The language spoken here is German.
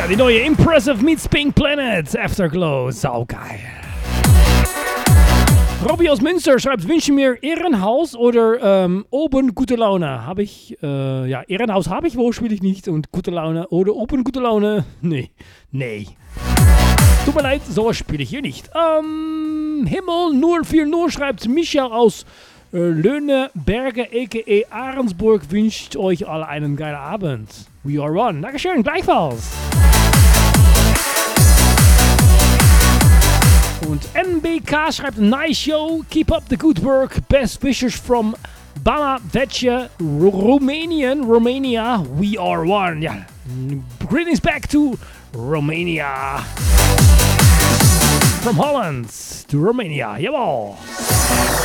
Ja, die neue Impressive meets Pink Planet Afterglow. Saugeil. Robby aus Münster schreibt, wünsche mir Ehrenhaus oder oben gute Laune. Habe ich, ja, Ehrenhaus habe ich, wo spiele ich nicht. Und gute Laune oder oben gute Laune, nee. Tut mir leid, sowas spiele ich hier nicht. Himmel 040 schreibt, Micha aus Löhneberger a.k.a. Ahrensburg wünscht euch alle einen geilen Abend. We are one. Dankeschön, gleichfalls. Und NBK schreibt, nice show, keep up the good work, best wishes from Bana Vetje, Romania, we are one. Ja, greetings back to Romania. From Holland to Romania, jawohl.